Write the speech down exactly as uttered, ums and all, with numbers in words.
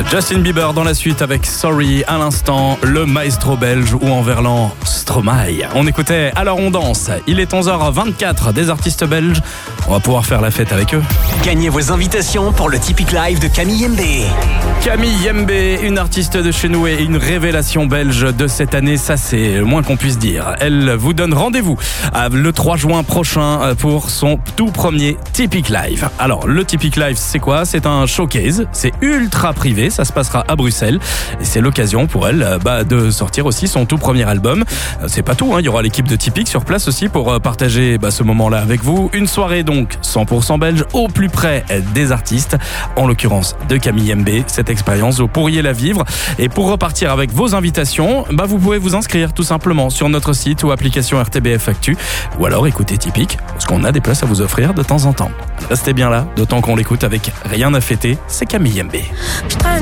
Justin Bieber dans la suite avec Sorry, à l'instant, le maestro belge ou en verlan Stromae. On écoutait Alors on danse. Il est onze heures vingt-quatre, des artistes belges. On va pouvoir faire la fête avec eux. Gagnez vos invitations pour le Typique Live de Camille Yembe. Camille Yembe, une artiste de chez nous et une révélation belge de cette année, ça c'est le moins qu'on puisse dire. Elle vous donne rendez-vous le trois juin prochain pour son tout premier Typique Live. Alors le Typique Live c'est quoi ? C'est un showcase, c'est ultra privé, ça se passera à Bruxelles et c'est l'occasion pour elle bah, de sortir aussi son tout premier album. C'est pas tout, hein, il y aura l'équipe de Typique sur place aussi pour partager bah, ce moment-là avec vous. Une soirée donc cent pour cent belge au plus près des artistes, en l'occurrence de Camille Yembe. Cette expérience, vous pourriez la vivre. Et pour repartir avec vos invitations, bah vous pouvez vous inscrire tout simplement sur notre site ou application R T B F Actu, ou alors écouter Typique, parce qu'on a des places à vous offrir de temps en temps. Restez bien là, d'autant qu'on l'écoute avec Rien à fêter, c'est Camille Yembe.